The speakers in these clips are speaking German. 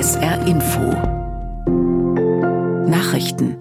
SR Info Nachrichten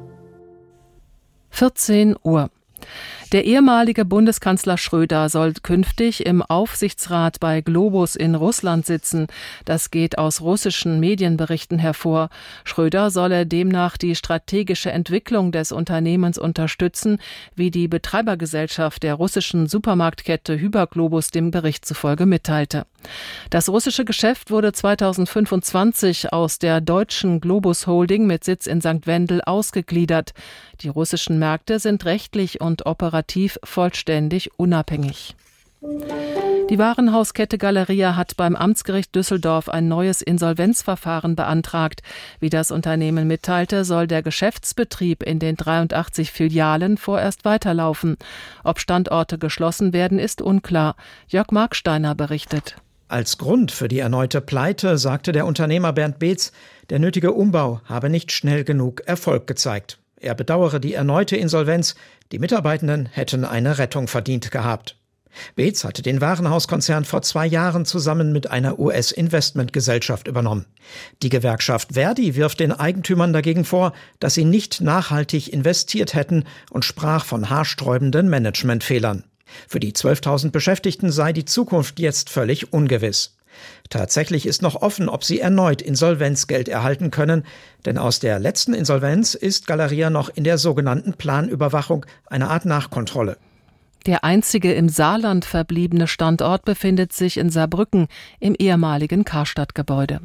14 Uhr. Der ehemalige Bundeskanzler Schröder soll künftig im Aufsichtsrat bei Globus in Russland sitzen. Das geht aus russischen Medienberichten hervor. Schröder solle demnach die strategische Entwicklung des Unternehmens unterstützen, wie die Betreibergesellschaft der russischen Supermarktkette Hyperglobus dem Bericht zufolge mitteilte. Das russische Geschäft wurde 2025 aus der deutschen Globus Holding mit Sitz in St. Wendel ausgegliedert. Die russischen Märkte sind rechtlich und operativ vollständig unabhängig. Die Warenhauskette Galeria hat beim Amtsgericht Düsseldorf ein neues Insolvenzverfahren beantragt. Wie das Unternehmen mitteilte, soll der Geschäftsbetrieb in den 83 Filialen vorerst weiterlaufen. Ob Standorte geschlossen werden, ist unklar. Jörg Marksteiner berichtet. Als Grund für die erneute Pleite sagte der Unternehmer Bernd Beetz, der nötige Umbau habe nicht schnell genug Erfolg gezeigt. Er bedauere die erneute Insolvenz, die Mitarbeitenden hätten eine Rettung verdient gehabt. Beetz hatte den Warenhauskonzern vor 2 Jahren zusammen mit einer US-Investmentgesellschaft übernommen. Die Gewerkschaft Verdi wirft den Eigentümern dagegen vor, dass sie nicht nachhaltig investiert hätten und sprach von haarsträubenden Managementfehlern. Für die 12.000 Beschäftigten sei die Zukunft jetzt völlig ungewiss. Tatsächlich ist noch offen, ob sie erneut Insolvenzgeld erhalten können, denn aus der letzten Insolvenz ist Galeria noch in der sogenannten Planüberwachung, eine Art Nachkontrolle. Der einzige im Saarland verbliebene Standort befindet sich in Saarbrücken im ehemaligen Karstadt-Gebäude.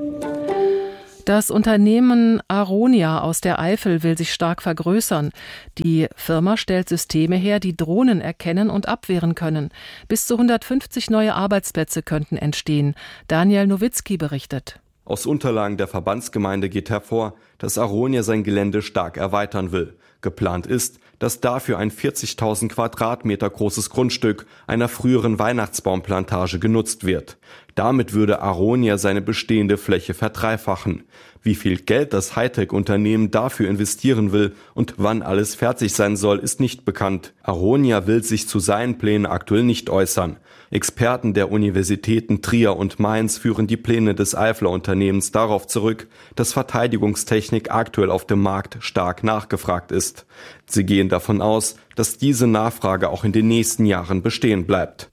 Das Unternehmen Aronia aus der Eifel will sich stark vergrößern. Die Firma stellt Systeme her, die Drohnen erkennen und abwehren können. Bis zu 150 neue Arbeitsplätze könnten entstehen. Daniel Nowitzki berichtet. Aus Unterlagen der Verbandsgemeinde geht hervor, dass Aronia sein Gelände stark erweitern will. Geplant ist, dass dafür ein 40.000 Quadratmeter großes Grundstück einer früheren Weihnachtsbaumplantage genutzt wird. Damit würde Aronia seine bestehende Fläche verdreifachen. Wie viel Geld das Hightech-Unternehmen dafür investieren will und wann alles fertig sein soll, ist nicht bekannt. Aronia will sich zu seinen Plänen aktuell nicht äußern. Experten der Universitäten Trier und Mainz führen die Pläne des Eifler Unternehmens darauf zurück, dass Verteidigungstechnik aktuell auf dem Markt stark nachgefragt ist. Sie gehen davon aus, dass diese Nachfrage auch in den nächsten Jahren bestehen bleibt.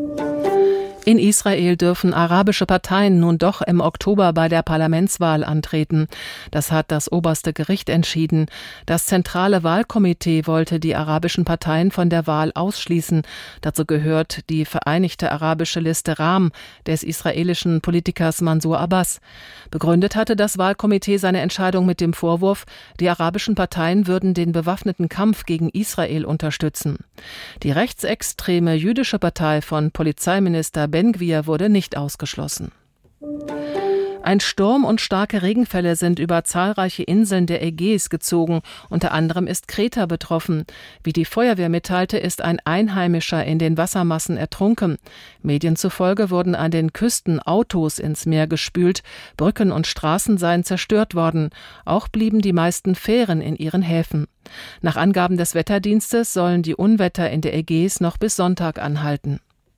In Israel dürfen arabische Parteien nun doch im Oktober bei der Parlamentswahl antreten. Das hat das oberste Gericht entschieden. Das zentrale Wahlkomitee wollte die arabischen Parteien von der Wahl ausschließen. Dazu gehört die Vereinigte Arabische Liste RAM des israelischen Politikers Mansur Abbas. Begründet hatte das Wahlkomitee seine Entscheidung mit dem Vorwurf, die arabischen Parteien würden den bewaffneten Kampf gegen Israel unterstützen. Die rechtsextreme jüdische Partei von Polizeiminister Ben-Gvir wurde nicht ausgeschlossen. Ein Sturm und starke Regenfälle sind über zahlreiche Inseln der Ägäis gezogen. Unter anderem ist Kreta betroffen. Wie die Feuerwehr mitteilte, ist ein Einheimischer in den Wassermassen ertrunken. Medien zufolge wurden an den Küsten Autos ins Meer gespült. Brücken und Straßen seien zerstört worden. Auch blieben die meisten Fähren in ihren Häfen. Nach Angaben des Wetterdienstes sollen die Unwetter in der Ägäis noch bis Sonntag anhalten.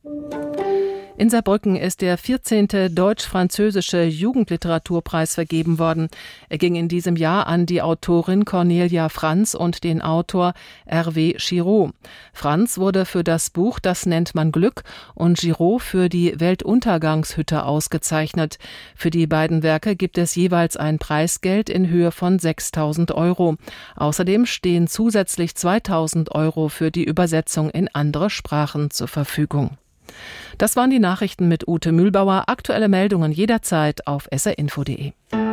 In Saarbrücken ist der 14. Deutsch-Französische Jugendliteraturpreis vergeben worden. Er ging in diesem Jahr an die Autorin Cornelia Franz und den Autor Hervé Giraud. Franz wurde für das Buch Das nennt man Glück und Giraud für die Weltuntergangshütte ausgezeichnet. Für die beiden Werke gibt es jeweils ein Preisgeld in Höhe von 6.000 €. Außerdem stehen zusätzlich 2.000 € für die Übersetzung in andere Sprachen zur Verfügung. Das waren die Nachrichten mit Ute Mühlbauer. Aktuelle Meldungen jederzeit auf srinfo.de.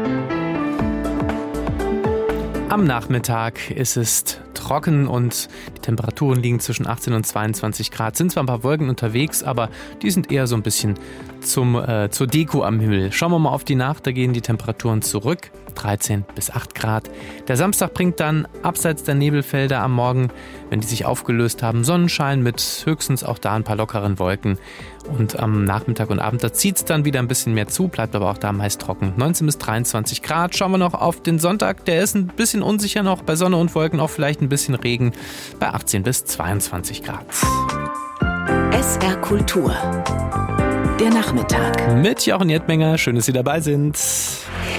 Am Nachmittag ist es trocken und die Temperaturen liegen zwischen 18 und 22 Grad. Sind zwar ein paar Wolken unterwegs, aber die sind eher so ein bisschen zur Deko am Himmel. Schauen wir mal auf die Nacht, da gehen die Temperaturen zurück. 13 bis 8 Grad. Der Samstag bringt dann abseits der Nebelfelder am Morgen, wenn die sich aufgelöst haben, Sonnenschein mit höchstens auch da ein paar lockeren Wolken. Und am Nachmittag und Abend, da zieht es dann wieder ein bisschen mehr zu, bleibt aber auch da meist trocken. 19 bis 23 Grad. Schauen wir noch auf den Sonntag, der ist ein bisschen unsicher noch, bei Sonne und Wolken auch vielleicht ein bisschen Regen, bei 18 bis 22 Grad. SR Kultur. Der Nachmittag. Mit Jochen Jettmenger, schön, dass Sie dabei sind.